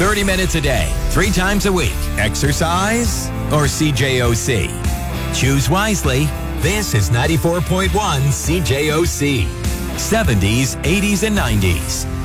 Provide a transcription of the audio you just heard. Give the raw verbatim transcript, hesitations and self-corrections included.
thirty minutes a day, three times a week. Exercise or C J O C? Choose wisely. This is ninety-four point one C J O C. seventies, eighties, and nineties.